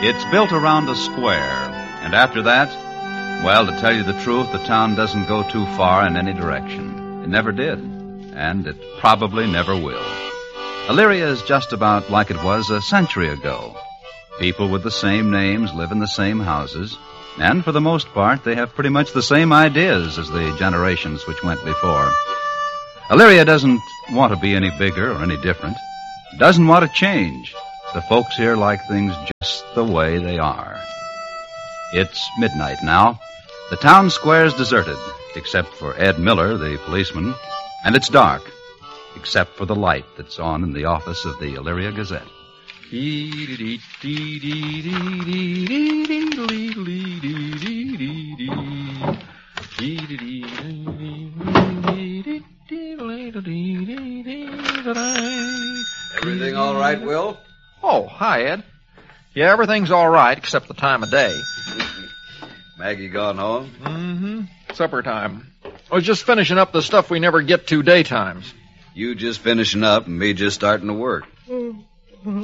It's built around a square, and after that, well, to tell you the truth, the town doesn't go too far in any direction. It never did, and it probably never will. Elyria is just about like it was a century ago. People with the same names live in the same houses, and for the most part, they have pretty much the same ideas as the generations which went before. Elyria doesn't want to be any bigger or any different. It doesn't want to change. The folks here like things just the way they are. It's midnight now. The town square's deserted, except for Ed Miller, the policeman, and it's dark, except for the light that's on in the office of the Elyria Gazette. Everything all right, Will? Oh, hi, Ed. Yeah, everything's all right except the time of day. Maggie gone home? Mm-hmm. Supper time. I was just finishing up the stuff we never get to daytimes. You just finishing up and me just starting to work.